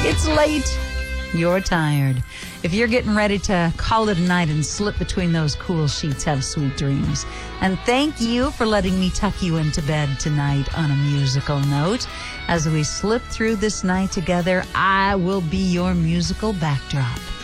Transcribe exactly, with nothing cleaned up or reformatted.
It's late. You're tired. If you're getting ready to call it a night and slip between those cool sheets, have sweet dreams. And thank you for letting me tuck you into bed tonight on a musical note. As we slip through this night together, I will be your musical backdrop.